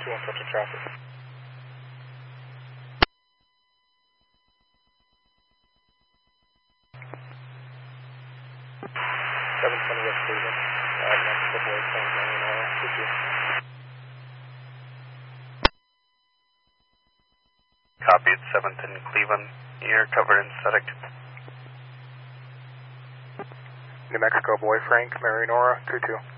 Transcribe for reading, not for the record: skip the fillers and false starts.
on touching traffic. 720 West Cleveland. Mexico Boy, Frank Marinara, 22. Copy at 710 Cleveland. You're covered in static. New Mexico Boy, Frank Marinara, 22.